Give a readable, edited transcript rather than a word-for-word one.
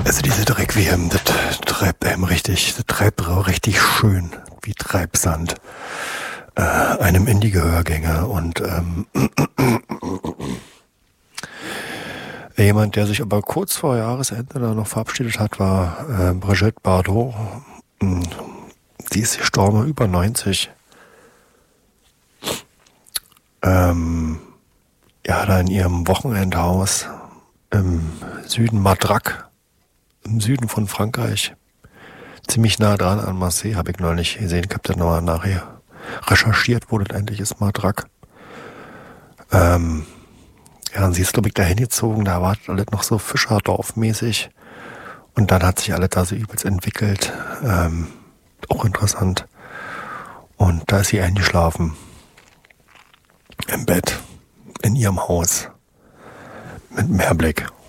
Also diese Requiem, das treibt auch richtig schön wie Treibsand einem in die Gehörgänge. Und jemand, der sich aber kurz vor Jahresende da noch verabschiedet hat, war Brigitte Bardot. Die ist gestorben, über 90. Ja, da in ihrem Wochenendhaus im Süden Madrac, im Süden von Frankreich, ziemlich nah dran an Marseille, habe ich neulich gesehen. Ich habe dann nochmal nachher recherchiert, wo das eigentlich ist, Madrac. Ja, und sie ist, glaube ich, da hingezogen, da war alles noch so Fischerdorfmäßig. Und dann hat sich alles da so übelst entwickelt. Auch interessant. Und da ist sie eingeschlafen. Im Bett. In ihrem Haus. Mit Meerblick.